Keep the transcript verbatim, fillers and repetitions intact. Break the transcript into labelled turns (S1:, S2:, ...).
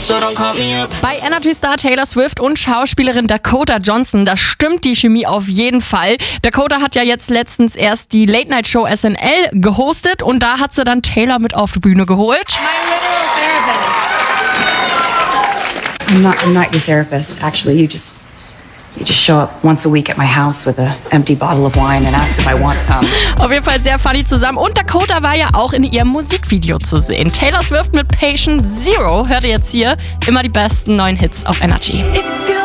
S1: so don't call me up.
S2: Bei Energy Star Taylor Swift und Schauspielerin Dakota Johnson, da stimmt die Chemie auf jeden Fall. Dakota hat ja jetzt letztens erst die Late-Night-Show S N L gehostet und da hat sie dann Taylor mit auf die Bühne geholt.
S3: My literal therapist.
S4: I'm not, I'm not your therapist. Actually, you just, you just show up once a week at my house with an empty bottle of wine and ask if I want some.
S2: Auf jeden Fall sehr funny zusammen. Und Dakota war ja auch in ihrem Musikvideo zu sehen. Taylor Swift mit Patient Zero hört ihr jetzt hier. Immer die besten neuen Hits auf Energy.